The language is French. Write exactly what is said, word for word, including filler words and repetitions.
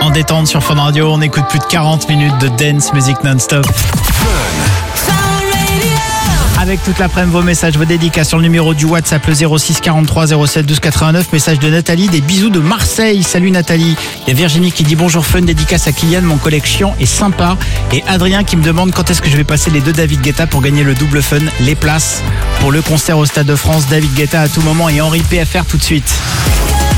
en détente sur Fun Radio. On écoute plus de quarante minutes de dance music non-stop. Avec toute l'après-midi, vos messages, vos dédicaces sur le numéro du WhatsApp, le zéro six quarante-trois zéro sept douze quatre-vingt-neuf. Message de Nathalie, des bisous de Marseille. Salut Nathalie. Il y a Virginie qui dit bonjour Fun, dédicace à Kylian, mon collection est sympa. Et Adrien qui me demande quand est-ce que je vais passer les deux David Guetta pour gagner le double Fun, les places pour le concert au Stade de France. David Guetta à tout moment et Henri P F R tout de suite.